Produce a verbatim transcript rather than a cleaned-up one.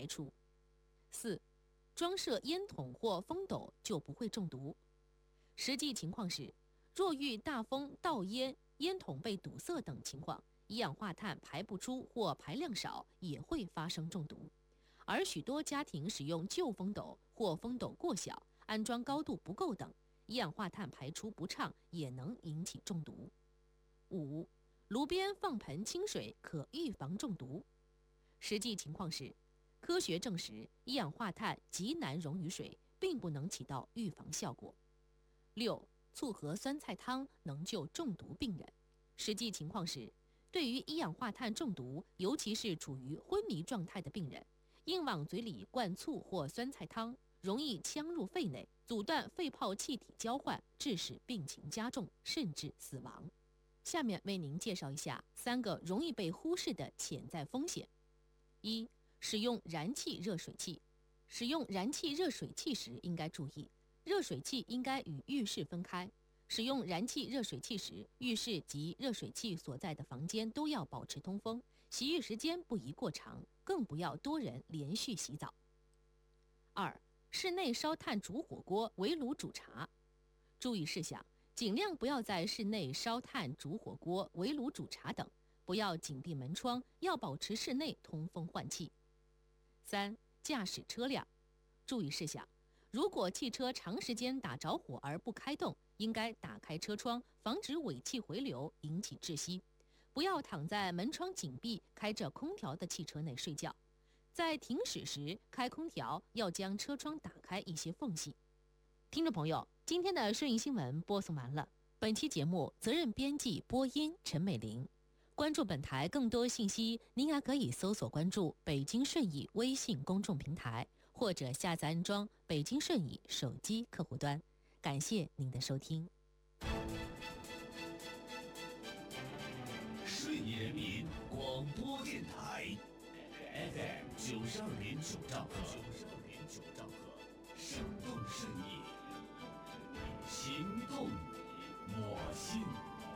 出。四、装设烟筒或风斗就不会中毒。实际情况是，若遇大风、倒烟、烟筒被堵塞等情况，一氧化碳排不出或排量少，也会发生中毒。而许多家庭使用旧风斗或风斗过小、安装高度不够等，一氧化碳排出不畅，也能引起中毒。五、炉边放盆清水可预防中毒。实际情况是，科学证实一氧化碳极难溶于水，并不能起到预防效果。六、醋和酸菜汤能救中毒病人。实际情况是，对于一氧化碳中毒，尤其是处于昏迷状态的病人，硬往嘴里灌醋或酸菜汤，容易呛入肺内，阻断肺泡气体交换，致使病情加重，甚至死亡。下面为您介绍一下三个容易被忽视的潜在风险。一、使用燃气热水器。使用燃气热水器时应该注意，热水器应该与浴室分开。使用燃气热水器时，浴室及热水器所在的房间都要保持通风，洗浴时间不宜过长，更不要多人连续洗澡。二、室内烧炭煮火锅、围炉煮茶。注意事项：尽量不要在室内烧炭煮火锅、围炉煮茶等，不要紧闭门窗，要保持室内通风换气。三、驾驶车辆。注意事项：如果汽车长时间打着火而不开动，应该打开车窗，防止尾气回流引起窒息。不要躺在门窗紧闭、开着空调的汽车内睡觉。在停驶时开空调，要将车窗打开一些缝隙。听众朋友，今天的顺义新闻播送完了。本期节目责任编辑播音陈美玲。关注本台更多信息，您还可以搜索关注北京顺义微信公众平台，或者下载安装北京顺义手机客户端。感谢您的收听。 顺义人民广播电台 F M 九十二点九兆赫。